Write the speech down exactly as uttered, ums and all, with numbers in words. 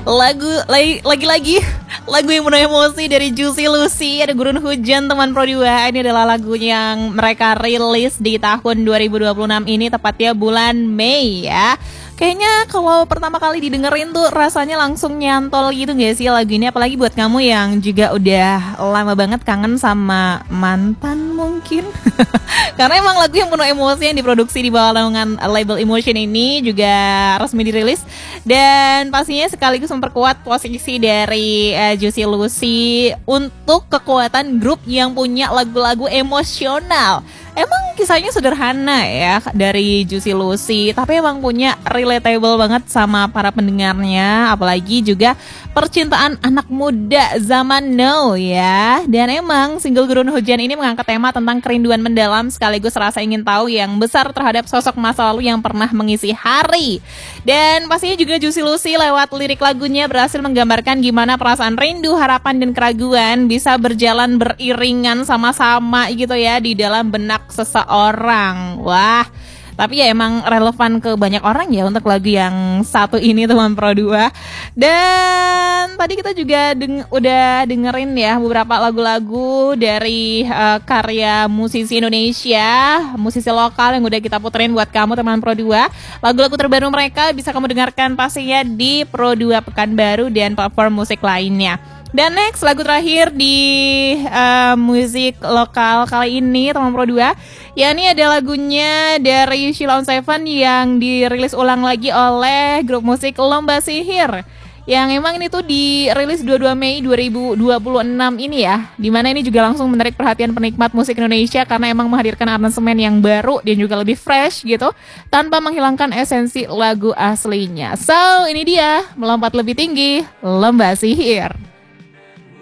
Lagu lagi- lagi-lagi lagu yang penuh emosi dari Juicy Lucy, ada Gurun Hujan teman Pro dua. Ini adalah lagu yang mereka rilis di tahun dua ribu dua puluh enam ini, tepatnya bulan Mei ya. Kayaknya kalau pertama kali didengerin tuh rasanya langsung nyantol gitu gak sih lagu ini? Apalagi buat kamu yang juga udah lama banget kangen sama mantan mungkin. Karena emang lagu yang penuh emosi yang diproduksi di bawah naungan label Emotion ini juga resmi dirilis. Dan pastinya sekaligus memperkuat posisi dari uh, Juicy Lucy untuk kekuatan grup yang punya lagu-lagu emosional. Emang kisahnya sederhana ya dari Juicy Lucy, tapi emang punya relatable banget sama para pendengarnya, apalagi juga percintaan anak muda zaman now ya. Dan emang single Gurun Hujan ini mengangkat tema tentang kerinduan mendalam sekaligus rasa ingin tahu yang besar terhadap sosok masa lalu yang pernah mengisi hari. Dan pastinya juga Juicy Lucy lewat lirik lagunya berhasil menggambarkan gimana perasaan rindu, harapan, dan keraguan bisa berjalan beriringan sama-sama gitu ya di dalam benak seseorang. Wah, tapi ya emang relevan ke banyak orang ya untuk lagu yang satu ini teman Pro dua. Dan tadi kita juga deng- udah dengerin ya beberapa lagu-lagu dari uh, karya musisi Indonesia, musisi lokal yang udah kita puterin buat kamu teman Pro dua. Lagu-lagu terbaru mereka bisa kamu dengarkan pastinya di Pro dua Pekanbaru dan platform musik lainnya. Dan next, lagu terakhir di uh, musik lokal kali ini teman Pro dua, ya ini ada lagunya dari Sheila on Seven yang dirilis ulang lagi oleh grup musik Lomba Sihir. Yang emang ini tuh dirilis dua puluh dua Mei dua ribu dua puluh enam ini ya. Dimana ini juga langsung menarik perhatian penikmat musik Indonesia karena emang menghadirkan aransemen yang baru dan juga lebih fresh gitu, tanpa menghilangkan esensi lagu aslinya. So, ini dia, melompat lebih tinggi, Lomba Sihir.